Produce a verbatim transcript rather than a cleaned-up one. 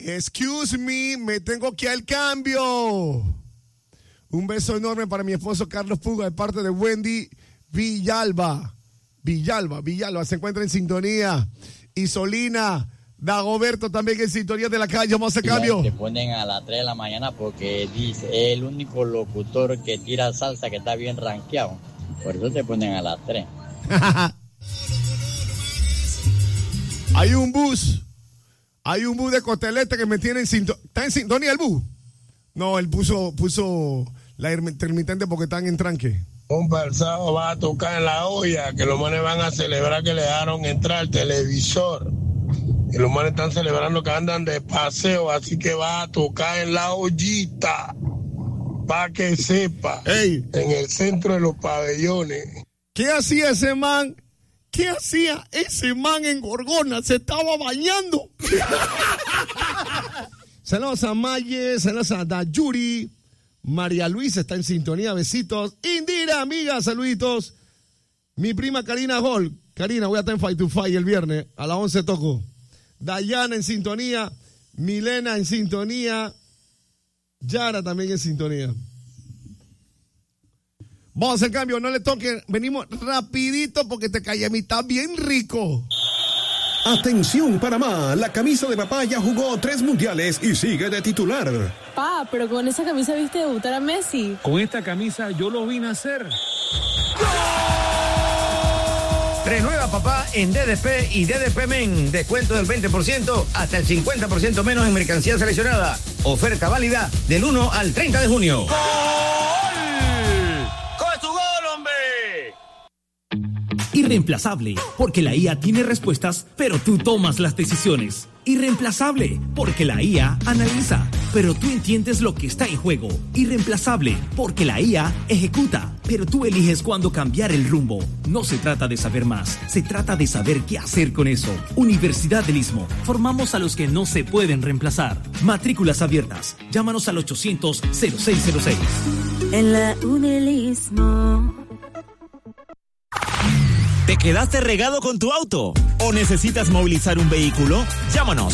Excuse me, me tengo que ir al cambio. Un beso enorme para mi esposo Carlos Puga de parte de Wendy Villalba. Villalba, Villalba se encuentra en sintonía. Isolina Dagoberto también en sintonía de la calle. Vamos a hacer cambio. Te ponen a las tres de la mañana porque dice, es el único locutor que tira salsa que está bien rankeado. Por eso te ponen a las tres. Hay un bus. Hay un bus de Costelete que me tiene en sintonía. ¿Está en sintonía el bus? No, él puso, puso la intermitente porque están en tranque. Un persado va a tocar en la olla, que los manes van a celebrar que le dejaron entrar al televisor. Y los manes están celebrando que andan de paseo, así que va a tocar en la ollita. Para que sepa. Ey. En el centro de los pabellones. ¿Qué hacía ese man? ¿Qué hacía ese man en Gorgona? Se estaba bañando. Saludos a Maye, saludos a Dayuri. María Luisa está en sintonía, besitos. Indira, amiga, saluditos. Mi prima Karina Hall. Karina, voy a estar en Fight to Fight el viernes. A las once toco. Dayana en sintonía. Milena en sintonía. Yara también en sintonía. Vamos a hacer cambio, no le toquen. Venimos rapidito porque te cae a mí, está bien rico. Atención Panamá, la camisa de papá ya jugó tres mundiales y sigue de titular. Pa, pero con esa camisa viste debutar a Messi. Con esta camisa yo lo vine a hacer. Renueva papá en D D P y D D P Men. Descuento del veinte por ciento hasta el cincuenta por ciento menos en mercancía seleccionada. Oferta válida del uno al treinta de junio. ¡Gol! ¡Con su gol, hombre! Irreemplazable, porque la I A tiene respuestas, pero tú tomas las decisiones. Irreemplazable, porque la I A analiza, pero tú entiendes lo que está en juego. Irreemplazable, porque la I A ejecuta, pero tú eliges cuándo cambiar el rumbo. No se trata de saber más, se trata de saber qué hacer con eso. Universidad del Istmo, formamos a los que no se pueden reemplazar. Matrículas abiertas, llámanos al ochocientos cero seis cero seis. En la Unelismo. ¿Te quedaste regado con tu auto? ¿O necesitas movilizar un vehículo? Llámanos